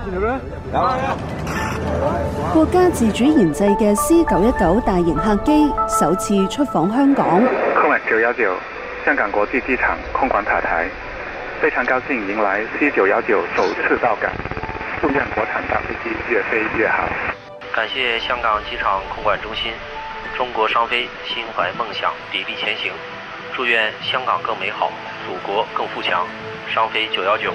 國家自主研製嘅 C919 大型客機首次出訪香港。 空管919香港國際機場空管塔台，非常高興迎來 C919首次到港，祝願國產大飛機越飛越好。 感謝香港機場空管中心，中國商飛心懷夢想，砥礪前行，祝願香港更美好，祖國更富強。商飛919。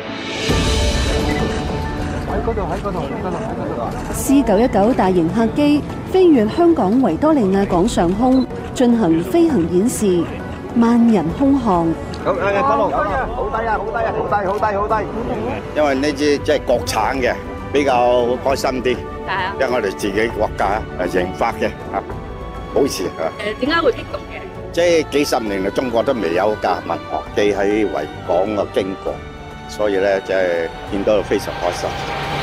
C919 大型客機飛越香港維多利亞港上空，進行飛行演示，萬人空巷。 好低啊！好低啊！好低！因為呢支即係國產嘅，比較開心啲。係啊，因為我哋自己國家研發嘅啊，好事啊。 點解會激動嘅？ 即係幾十年嚟，中國都未有架民航機喺維港嘅經過，所以咧即係見到非常開心。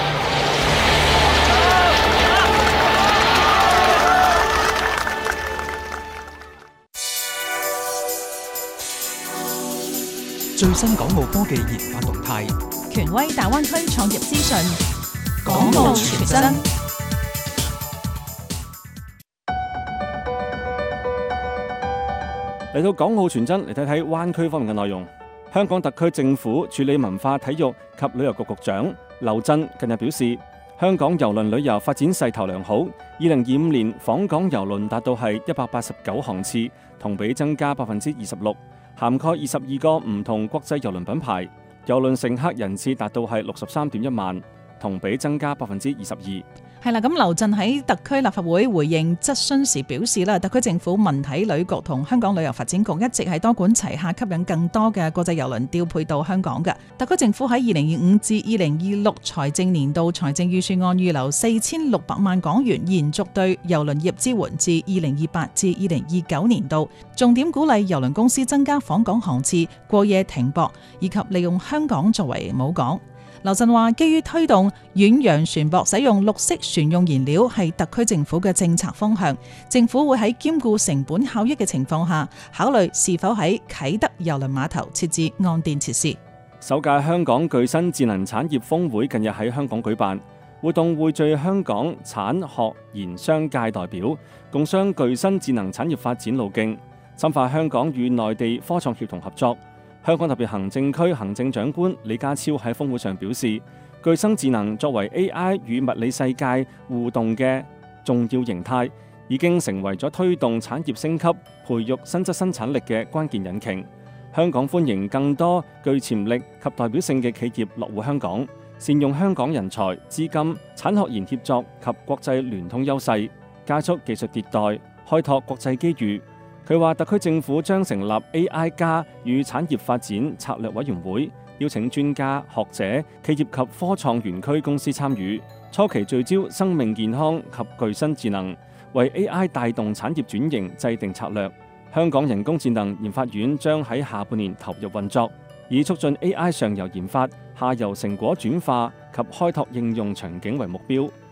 最新港澳科技研發動態， 權威大灣區創業資訊， 港澳傳真。 嚟到港澳傳真，嚟睇睇灣區方面嘅內容。香港特區政府處理文化體育及旅遊局局長劉震近日表示，香港郵輪旅遊發展勢頭良好，2025年訪港郵輪達到係189航次，同比增加26%，涵蓋22個唔同國際郵輪品牌，郵輪乘客人次達到係63.1萬，同比增加22%。 係啦，咁劉震喺特區立法會回應質詢時表示啦，特區政府文體旅局同香港旅遊發展局一直係多管齊下，吸引更多嘅國際郵輪調配到香港嘅。特區政府喺2025至2026財政年度財政預算案預留4600萬港元，延續對郵輪業支援至2028至2029年度，重點鼓勵郵輪公司增加訪港航次、過夜停泊，以及利用香港作為母港。劉震話，基於推動遠洋船舶使用綠色船用燃料係特區政府嘅政策方向，政府會喺兼顧成本效益嘅情況下，考慮是否喺啟德郵輪碼頭設置岸電設施。 首屆香港具新智能產業峰會近日喺香港舉辦，活動匯聚香港產學研商界代表，共商具新智能產業發展路徑，深化香港與內地科創協同合作。香港特別行政區行政長官李家超喺峰會上表示，具新智能作為 AI 與物理世界互動嘅重要形態，已經成為咗推動產業升級、培育新質生產力嘅關鍵引擎。香港歡迎更多具潛力及代表性嘅企業落戶香港，善用香港人才、資金、產學研協作及國際聯通優勢，加速技術迭代，開拓國際機遇。佢話特區政府將成立 AI 加與產業發展策略委員會，邀請專家學者、企業及科創園區公司參與，初期聚焦生命健康及具新智能，為 AI 帶動產業轉型制定策略。香港人工智能研發院將喺下半年投入運作，以促進 AI 上游研發、下游成果轉化及開拓應用場景為目標。